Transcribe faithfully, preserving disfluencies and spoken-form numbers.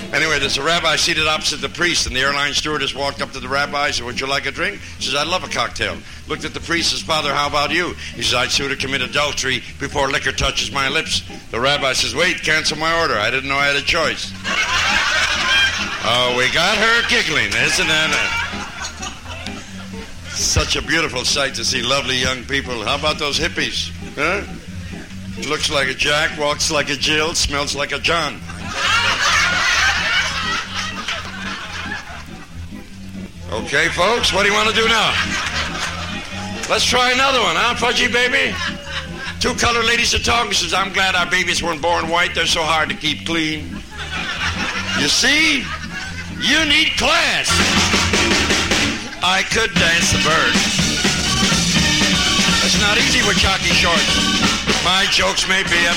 Anyway, there's a rabbi seated opposite the priest, and the airline stewardess walked up to the rabbi and said, would you like a drink? He says, I'd love a cocktail. Looked at the priest and says, Father, how about you? He says, I'd sooner commit adultery before liquor touches my lips. The rabbi says, wait, cancel my order. I didn't know I had a choice. Oh, we got her giggling, isn't that? Such a beautiful sight to see lovely young people. How about those hippies? Huh? Looks like a Jack, walks like a Jill, smells like a John. Okay, folks, what do you want to do now? Let's try another one, huh, Fudgy Baby? Two colored ladies are talking. Says, I'm glad our babies weren't born white. They're so hard to keep clean. You see? You need class. I could dance the bird. It's not easy with jockey shorts. My jokes may be a